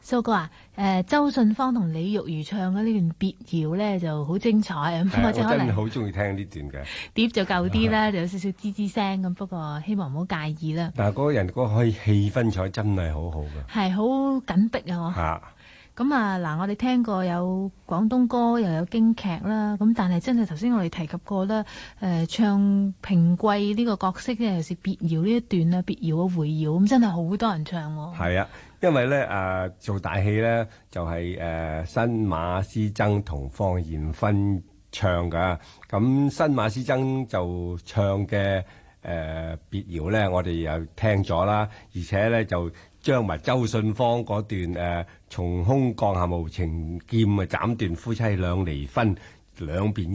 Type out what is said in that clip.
蘇哥啊，周信芳同李玉如唱嘅呢段別謠咧就好精彩咁， 我真係好中意聽呢段嘅。 碟就舊啲啦，就有少少吱吱聲咁，不過希望唔好介意啦。 但係嗰個人嗰個氣氛彩真係好好嘅， 係好緊迫啊！ 嚇咁啊嗱，我哋聽過有廣東歌，又有京劇啦。咁但係真係頭先我哋提及過啦，唱平貴呢個角色咧，尤其是別謠呢一段啦，別謠嘅回謠，咁真係好多人唱喎。 係啊，因為咧做大戲咧就係新馬師曾同方艷芬唱㗎。咁新馬師曾就唱嘅別謠咧，我哋又聽咗啦，而且咧就將埋周信芳嗰段從空降下無情劍斬斷夫妻兩離婚兩邊。